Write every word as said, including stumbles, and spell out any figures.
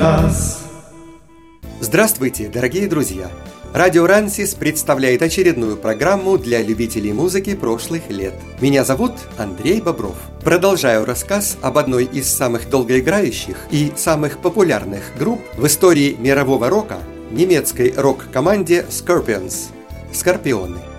Здравствуйте, дорогие друзья! Радио Рансис представляет очередную программу для любителей музыки прошлых лет. Меня зовут Андрей Бобров. Продолжаю рассказ об одной из самых долгоиграющих и самых популярных групп в истории мирового рока, немецкой рок-команде Scorpions – «Скорпионы».